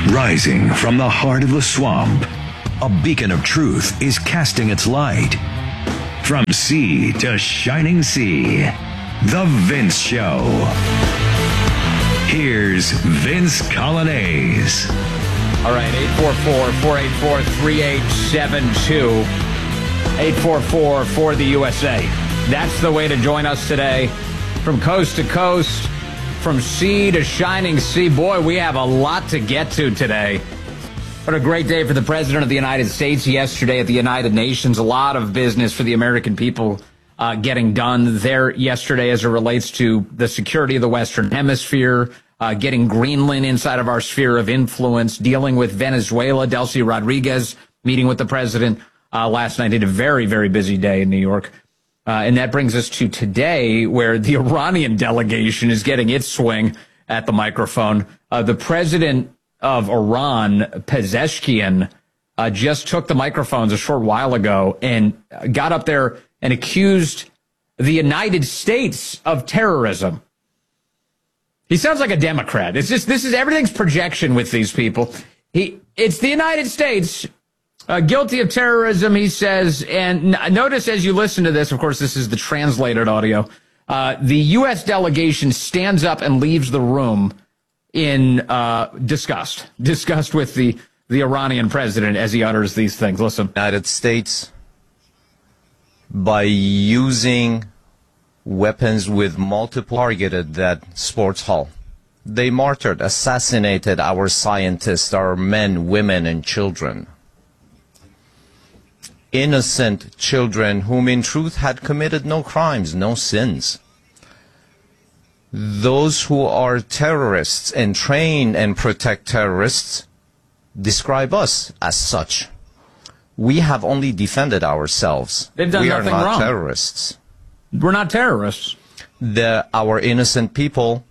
Rising from the heart of the swamp, a beacon of truth is casting its light. From sea to shining sea, The Vince Show. Here's Vince Coglianese. All right, 844-484-3872. 844 for the USA. That's the way to join us today. From coast to coast, from sea to shining sea. Boy, we have a lot to get to today. What a great day for the President of the United States yesterday at the United Nations. A lot of business for the American people getting done there yesterday as it relates to the security of the Western Hemisphere, getting Greenland inside of our sphere of influence, dealing with Venezuela. Delcy Rodriguez meeting with the President last night. Had a very, very busy day in New York. And that brings us to today, where the Iranian delegation is getting its swing at the microphone. The president of Iran, Pezeshkian, just took the microphones a short while ago and got up there and accused the United States of terrorism. He sounds like a Democrat. It's just, everything's projection with these people. It's the United States guilty of terrorism, he says. And notice as you listen to this, of course, this is the translated audio. The U.S. delegation stands up and leaves the room in disgust with the Iranian president as he utters these things. Listen. United States, by using weapons with multiple targeted that sports hall. They martyred, assassinated our scientists, our men, women, and children. Innocent children whom in truth had committed no crimes, no sins. Those who are terrorists and train and protect terrorists describe us as such. We have only defended ourselves. They've done nothing wrong. We are not terrorists. We're not terrorists. Our innocent people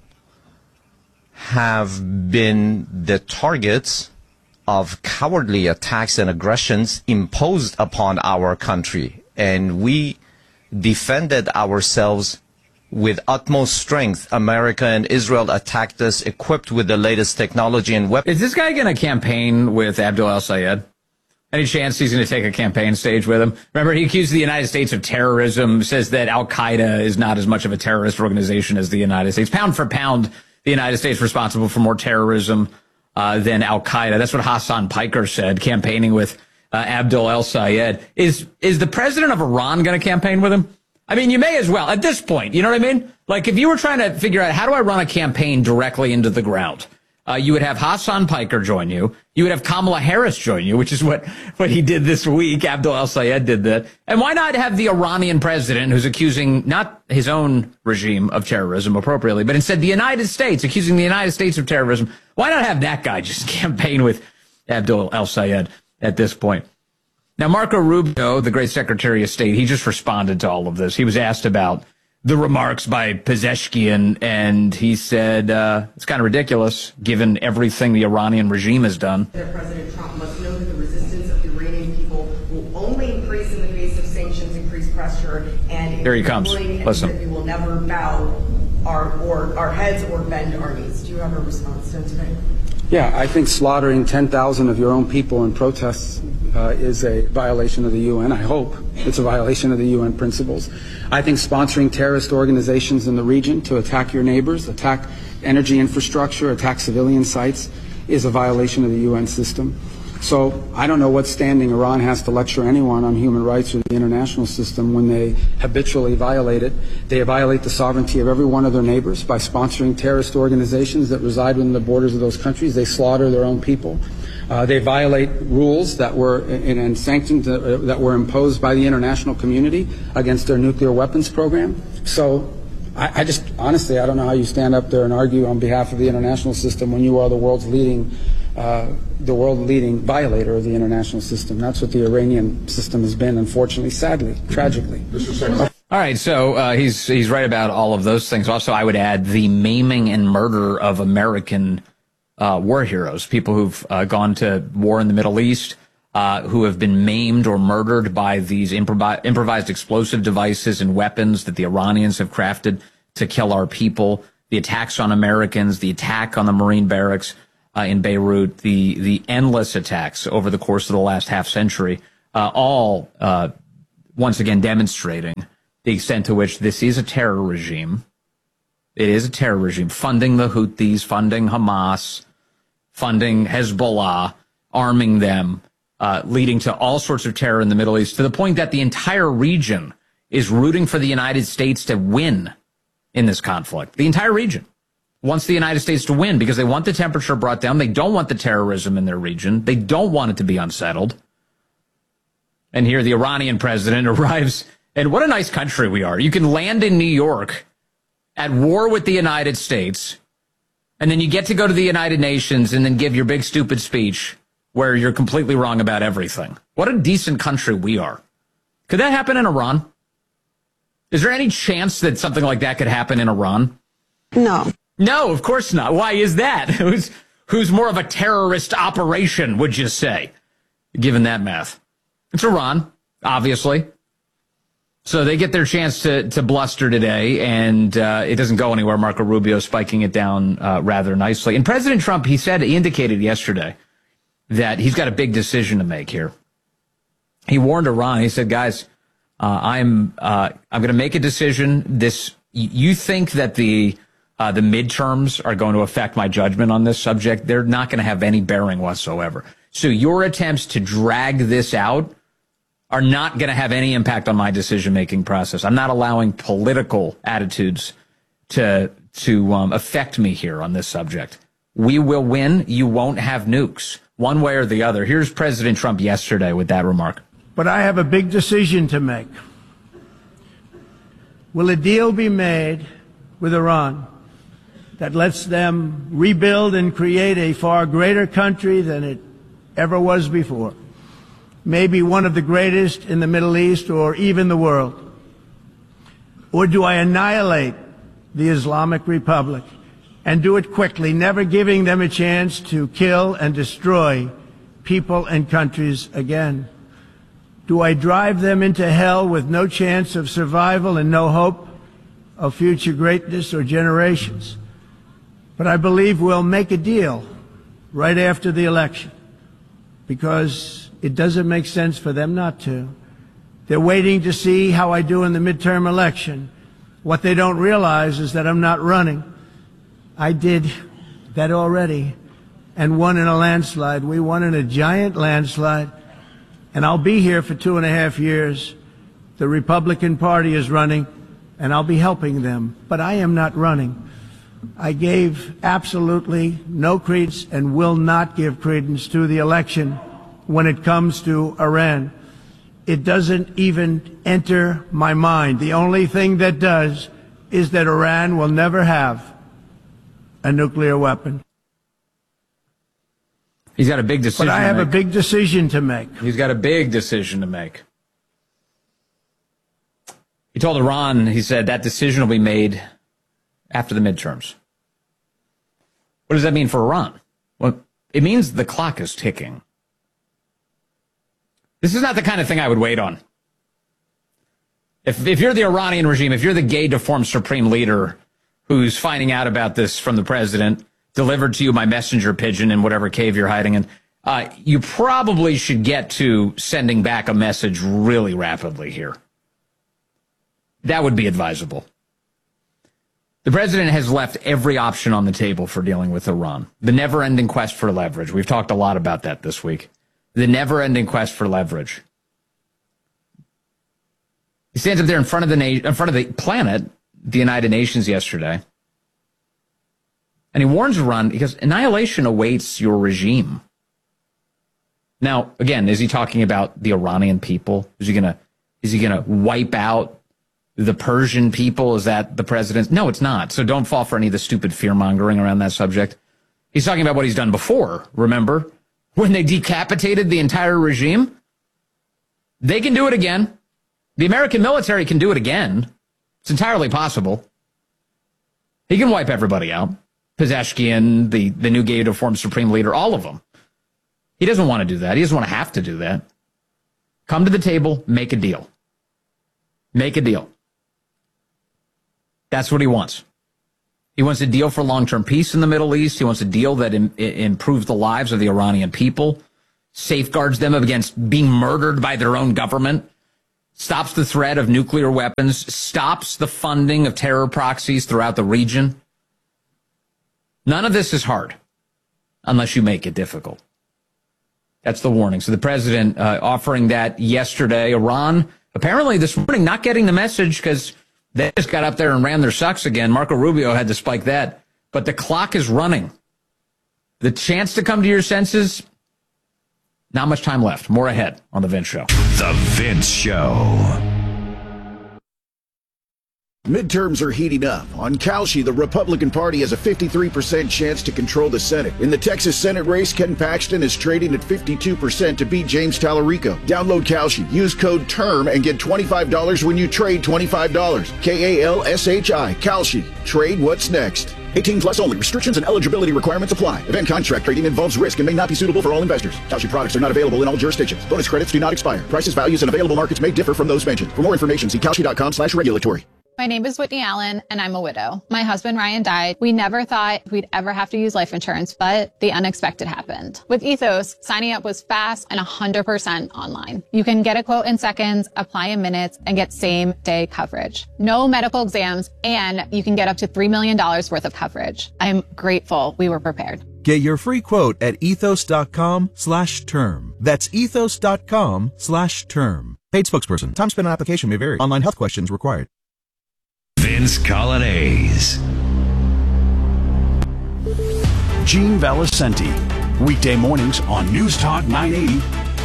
have been the targets of cowardly attacks and aggressions imposed upon our country. And we defended ourselves with utmost strength. America and Israel attacked us equipped with the latest technology and weapons. Is this guy going to campaign with Abdul El-Sayed? Any chance he's going to take a campaign stage with him? Remember, he accused the United States of terrorism, says that Al-Qaeda is not as much of a terrorist organization as the United States. Pound for pound, the United States responsible for more terrorism than Al-Qaeda. That's what Hassan Piker said, campaigning with Abdul El-Sayed. Is the president of Iran going to campaign with him? I mean, you may as well at this point. You know what I mean? Like, if you were trying to figure out how do I run a campaign directly into the ground, you would have Hassan Piker join you. You would have Kamala Harris join you, which is what he did this week. Abdul El-Sayed did that. And why not have the Iranian president, who's accusing not his own regime of terrorism appropriately, but instead the United States, accusing the United States of terrorism? Why not have that guy just campaign with Abdul El-Sayed at this point? Now, Marco Rubio, the great Secretary of State, he just responded to all of this. He was asked about the remarks by Pezeshkian, and he said it's kind of ridiculous given everything the Iranian regime has done. President Trump must know that the resistance of the Iranian people will only increase in the face of sanctions, increased pressure, and here he comes. Listen. That we will never bow our heads or bend our knees. Do you have a response to today? Yeah, I think slaughtering 10,000 of your own people in protests is a violation of the UN. I hope it's a violation of the UN principles. I think sponsoring terrorist organizations in the region to attack your neighbors, attack energy infrastructure, attack civilian sites is a violation of the UN system. So I don't know what standing Iran has to lecture anyone on human rights or the international system when they habitually violate it. They violate the sovereignty of every one of their neighbors by sponsoring terrorist organizations that reside within the borders of those countries. They slaughter their own people. They violate rules that were and sanctions that were imposed by the international community against their nuclear weapons program. So I just honestly, I don't know how you stand up there and argue on behalf of the international system when you are the world's leading violator of the international system. That's what the Iranian system has been, unfortunately, sadly, tragically. All right, so he's right about all of those things. Also, I would add the maiming and murder of American war heroes, people who've gone to war in the Middle East, who have been maimed or murdered by these improvised explosive devices and weapons that the Iranians have crafted to kill our people, the attacks on Americans, the attack on the Marine barracks. in Beirut, the endless attacks over the course of the last half century, all once again demonstrating the extent to which this is a terror regime. It is a terror regime, funding the Houthis, funding Hamas, funding Hezbollah, arming them, leading to all sorts of terror in the Middle East, to the point that the entire region is rooting for the United States to win in this conflict. The entire region wants the United States to win because they want the temperature brought down. They don't want the terrorism in their region. They don't want it to be unsettled. And here the Iranian president arrives, and what a nice country we are. You can land in New York at war with the United States, and then you get to go to the United Nations and then give your big stupid speech where you're completely wrong about everything. What a decent country we are. Could that happen in Iran? Is there any chance that something like that could happen in Iran? No. No, of course not. Why is that? Who's more of a terrorist operation, would you say, given that math? It's Iran, obviously. So they get their chance to bluster today, and it doesn't go anywhere. Marco Rubio spiking it down rather nicely. And President Trump, he indicated yesterday that he's got a big decision to make here. He warned Iran. He said, guys, I'm going to make a decision. You think that the midterms are going to affect my judgment on this subject? They're not going to have any bearing whatsoever. So your attempts to drag this out are not going to have any impact on my decision-making process. I'm not allowing political attitudes to affect me here on this subject. We will win. You won't have nukes, one way or the other. Here's President Trump yesterday with that remark. But I have a big decision to make. Will a deal be made with Iran that lets them rebuild and create a far greater country than it ever was before? Maybe one of the greatest in the Middle East or even the world? Or do I annihilate the Islamic Republic and do it quickly, never giving them a chance to kill and destroy people and countries again? Do I drive them into hell with no chance of survival and no hope of future greatness or generations? But I believe we'll make a deal right after the election, because it doesn't make sense for them not to. They're waiting to see how I do in the midterm election. What they don't realize is that I'm not running. I did that already and won in a landslide. We won in a giant landslide. And I'll be here for 2.5 years. The Republican Party is running, and I'll be helping them. But I am not running. I gave absolutely no credence and will not give credence to the election when it comes to Iran. It doesn't even enter my mind. The only thing that does is that Iran will never have a nuclear weapon. He's got a big decision to make. But I have a big decision to make. He's got a big decision to make. He told Iran, he said, that decision will be made after the midterms. What does that mean for Iran? Well, it means the clock is ticking. This is not the kind of thing I would wait on. If you're the Iranian regime, if you're the gay deformed supreme leader who's finding out about this from the president, delivered to you by messenger pigeon in whatever cave you're hiding in, you probably should get to sending back a message really rapidly here. That would be advisable. The president has left every option on the table for dealing with Iran. The never-ending quest for leverage. We've talked a lot about that this week. The never-ending quest for leverage. He stands up there in front of the planet, the United Nations yesterday, and he warns Iran, because annihilation awaits your regime. Now, again, is he talking about the Iranian people? Is he gonna wipe out the Persian people? Is that the president's? No, it's not. So don't fall for any of the stupid fear-mongering around that subject. He's talking about what he's done before, remember? When they decapitated the entire regime? They can do it again. The American military can do it again. It's entirely possible. He can wipe everybody out. Pezeshkian, the new gay deformed supreme leader, all of them. He doesn't want to do that. He doesn't want to have to do that. Come to the table, make a deal. Make a deal. That's what he wants. He wants a deal for long-term peace in the Middle East. He wants a deal that improves the lives of the Iranian people, safeguards them against being murdered by their own government, stops the threat of nuclear weapons, stops the funding of terror proxies throughout the region. None of this is hard unless you make it difficult. That's the warning. So the president offering that yesterday. Iran, apparently this morning, not getting the message because they just got up there and ran their sucks again. Marco Rubio had to spike that. But the clock is running. The chance to come to your senses, not much time left. More ahead on The Vince Show. The Vince Show. Midterms are heating up. On Kalshi, the Republican Party has a 53% chance to control the Senate. In the Texas Senate race, Ken Paxton is trading at 52% to beat James Tallarico. Download Kalshi, use code TERM, and get $25 when you trade $25. Kalshi. Kalshi. Trade what's next. 18 plus only. Restrictions and eligibility requirements apply. Event contract trading involves risk and may not be suitable for all investors. Kalshi products are not available in all jurisdictions. Bonus credits do not expire. Prices, values, and available markets may differ from those mentioned. For more information, see kalshi.com/regulatory. My name is Whitney Allen, and I'm a widow. My husband, Ryan, died. We never thought we'd ever have to use life insurance, but the unexpected happened. With Ethos, signing up was fast and 100% online. You can get a quote in seconds, apply in minutes, and get same-day coverage. No medical exams, and you can get up to $3 million worth of coverage. I'm grateful we were prepared. Get your free quote at ethos.com/term. That's ethos.com/term. Paid spokesperson. Time spent on application may vary. Online health questions required. Vince Colonnese. Gene Valicenti. Weekday mornings on News Talk 980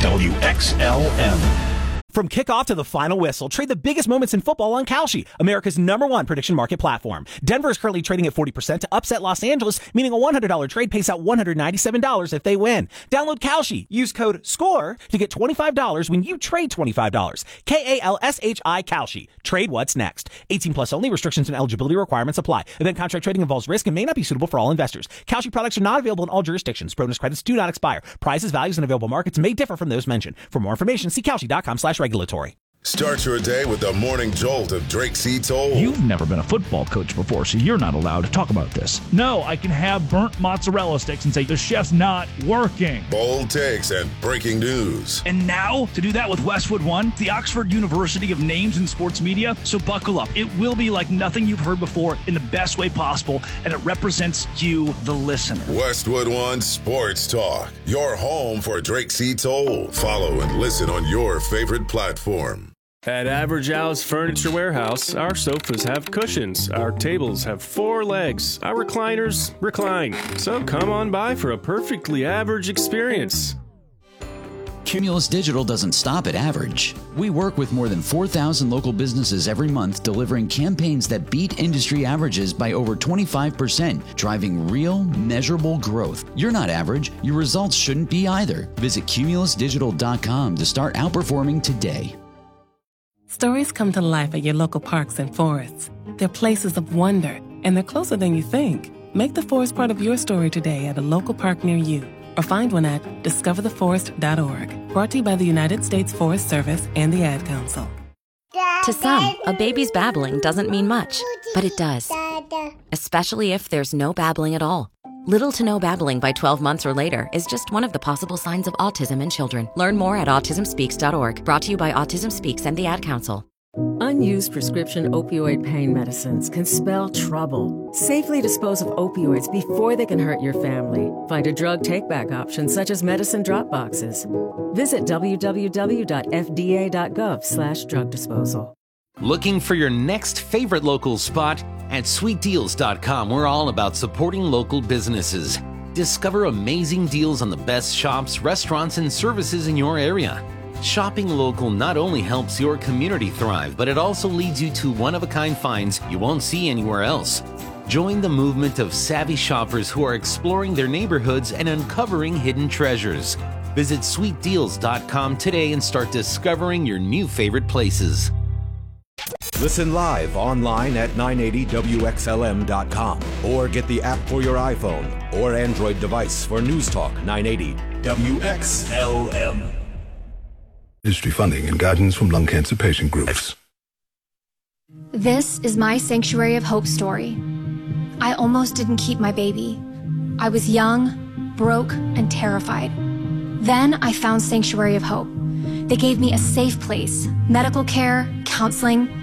WXLM. From kickoff to the final whistle, trade the biggest moments in football on Kalshi, America's #1 prediction market platform. Denver is currently trading at 40% to upset Los Angeles, meaning a $100 trade pays out $197 if they win. Download Kalshi. Use code SCORE to get $25 when you trade $25. Kalshi. Kalshi. Trade what's next. 18 plus only. Restrictions and eligibility requirements apply. Event contract trading involves risk and may not be suitable for all investors. Kalshi products are not available in all jurisdictions. Bonus credits do not expire. Prices, values, and available markets may differ from those mentioned. For more information, see kalshi.com/regulatory. Start your day with the morning jolt of Drake C. Toll. You've never been a football coach before, so you're not allowed to talk about this. No, I can have burnt mozzarella sticks and say the chef's not working. Bold takes and breaking news. And now, to do that with Westwood One, the Oxford University of names in sports media. So buckle up. It will be like nothing you've heard before in the best way possible, and it represents you, the listener. Westwood One Sports Talk. Your home for Drake C. Toll. Follow and listen on your favorite platform. At Average Al's Furniture Warehouse, our sofas have cushions, our tables have 4 legs, our recliners recline. So come on by for a perfectly average experience. Cumulus Digital doesn't stop at average. We work with more than 4,000 local businesses every month, delivering campaigns that beat industry averages by over 25%, driving real, measurable growth. You're not average. Your results shouldn't be either. Visit cumulusdigital.com to start outperforming today. Stories come to life at your local parks and forests. They're places of wonder, and they're closer than you think. Make the forest part of your story today at a local park near you, or find one at discovertheforest.org. Brought to you by the United States Forest Service and the Ad Council. To some, a baby's babbling doesn't mean much, but it does. Especially if there's no babbling at all. Little to no babbling by 12 months or later is just one of the possible signs of autism in children. Learn more at autismspeaks.org. Brought to you by Autism Speaks and the Ad Council. Unused prescription opioid pain medicines can spell trouble. Safely dispose of opioids before they can hurt your family. Find a drug take-back option such as medicine drop boxes. Visit www.fda.gov/drug disposal. Looking for your next favorite local spot? At sweetdeals.com, we're all about supporting local businesses. Discover amazing deals on the best shops, restaurants, and services in your area. Shopping local not only helps your community thrive, but it also leads you to one-of-a-kind finds you won't see anywhere else. Join the movement of savvy shoppers who are exploring their neighborhoods and uncovering hidden treasures. Visit sweetdeals.com today and start discovering your new favorite places. Listen live online at 980WXLM.com or get the app for your iPhone or Android device for News Talk 980 WXLM. Industry funding and guidance from lung cancer patient groups. This is my Sanctuary of Hope story. I almost didn't keep my baby. I was young, broke, and terrified. Then I found Sanctuary of Hope. They gave me a safe place, medical care, counseling,